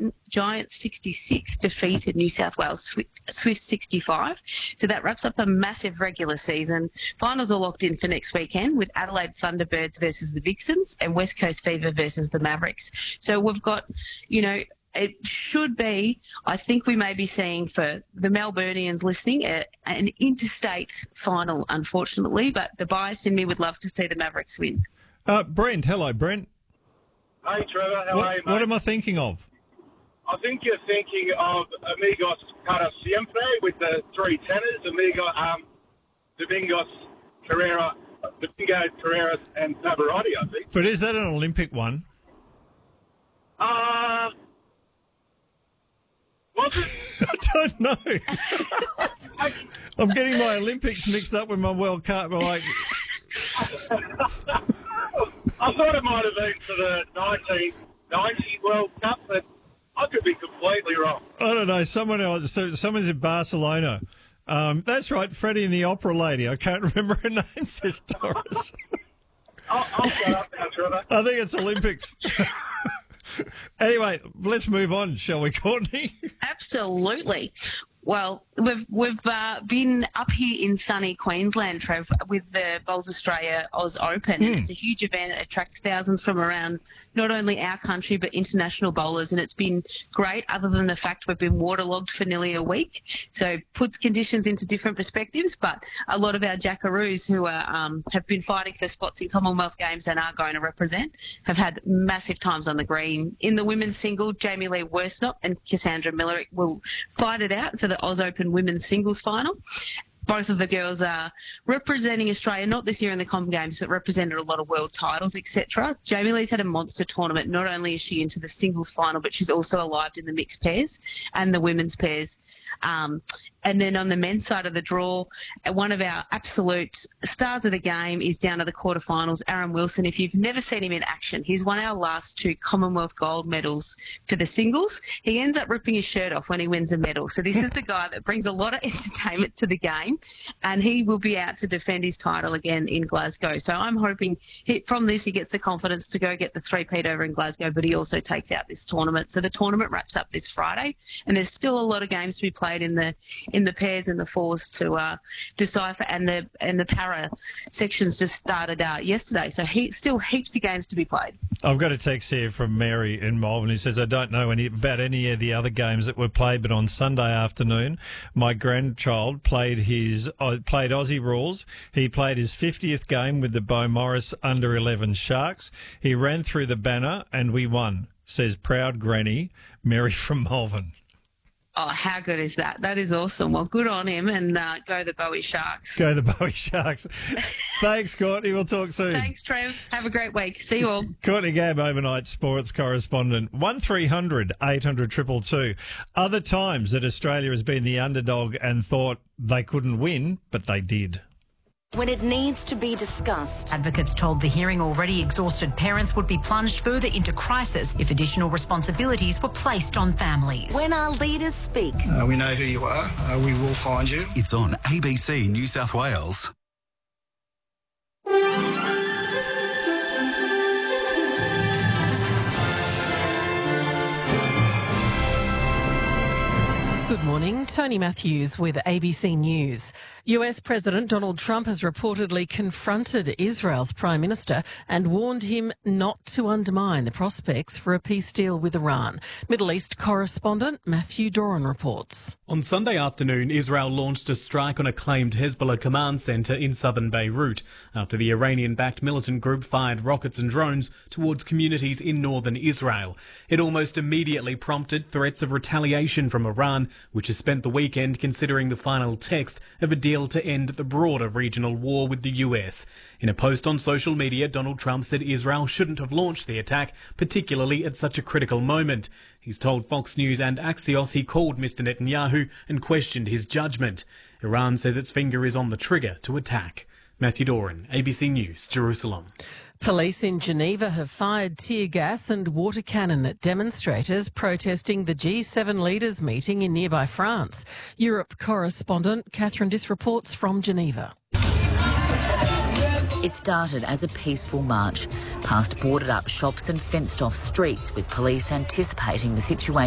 Giants 66 defeated New South Wales Swifts 65. So that wraps up a massive regular season. Finals are locked in for next weekend with Adelaide Thunderbirds versus the Vixens and West Coast Fever versus the Mavericks. So we've got, it should be, I think we may be seeing for the Melburnians listening, an interstate final, unfortunately, but the bias in me would love to see the Mavericks win. Brent, hello, Brent. Hey, Trevor. How are you, mate? What am I thinking of? I think you're thinking of Amigos Para Siempre with the three tenors, Domingos, Carrera, and Pavarotti, I think. But is that an Olympic one? Was it? I don't know. I'm getting my Olympics mixed up with my World Cup. I thought it might have been for the 1990 World Cup, but I could be completely wrong. I don't know. Someone's in Barcelona. That's right, Freddie and the Opera Lady. I can't remember her name, says Doris. I'll shut up now, Trevor. I think it's Olympics. Anyway, let's move on, shall we, Courtney? Absolutely. Well, we've been up here in sunny Queensland, Trev, with the Bowls Australia Oz Open. And it's a huge event. It attracts thousands from around not only our country but international bowlers, and it's been great other than the fact we've been waterlogged for nearly a week. So puts conditions into different perspectives, but a lot of our Jackaroos who are, have been fighting for spots in Commonwealth Games and are going to represent have had massive times on the green. In the women's single, Jamie Lee Worsnop and Cassandra Millerick will fight it out for the Oz Open women's singles final. Both of the girls are representing Australia, not this year in the Com Games, but represented a lot of world titles, etc. Jamie Lee's had a monster tournament. Not only is she into the singles final, but she's also arrived in the mixed pairs and the women's pairs. And then on the men's side of the draw, one of our absolute stars of the game is down to the quarterfinals, Aaron Wilson. If you've never seen him in action, he's won our last 2 Commonwealth gold medals for the singles. He ends up ripping his shirt off when he wins a medal. So this is the guy that brings a lot of entertainment to the game, and he will be out to defend his title again in Glasgow. So I'm hoping from this he gets the confidence to go get the three-peat over in Glasgow, but he also takes out this tournament. So the tournament wraps up this Friday, and there's still a lot of games to be played in the pairs and the fours to decipher, and the para sections just started out yesterday. So still heaps of games to be played. I've got a text here from Mary in Malvern who says, I don't know about any of the other games that were played, but on Sunday afternoon, my grandchild played Aussie rules. He played his 50th game with the Beaumaris under-11 Sharks. He ran through the banner and we won, says proud granny Mary from Malvern. Oh, how good is that? That is awesome. Well, good on him, and go the Bowie Sharks. Go the Bowie Sharks. Thanks, Courtney. We'll talk soon. Thanks, Trev. Have a great week. See you all. Courtney Gabb, overnight sports correspondent. 1300 800 222. Other times that Australia has been the underdog and thought they couldn't win, but they did. When it needs to be discussed. Advocates told the hearing already exhausted parents would be plunged further into crisis if additional responsibilities were placed on families. When our leaders speak. We know who you are. We will find you. It's on ABC New South Wales. Good morning, Tony Matthews with ABC News. US President Donald Trump has reportedly confronted Israel's Prime Minister and warned him not to undermine the prospects for a peace deal with Iran. Middle East correspondent Matthew Doran reports. On Sunday afternoon, Israel launched a strike on a claimed Hezbollah command centre in southern Beirut after the Iranian-backed militant group fired rockets and drones towards communities in northern Israel. It almost immediately prompted threats of retaliation from Iran, which has spent the weekend considering the final text of a deal to end the broader regional war with the US. In a post on social media, Donald Trump said Israel shouldn't have launched the attack, particularly at such a critical moment. He's told Fox News and Axios he called Mr. Netanyahu and questioned his judgment. Iran says its finger is on the trigger to attack. Matthew Doran, ABC News, Jerusalem. Police in Geneva have fired tear gas and water cannon at demonstrators protesting the G7 leaders meeting in nearby France. Europe correspondent Catherine Diss reports from Geneva. It started as a peaceful march, past boarded up shops and fenced off streets, with police anticipating the situation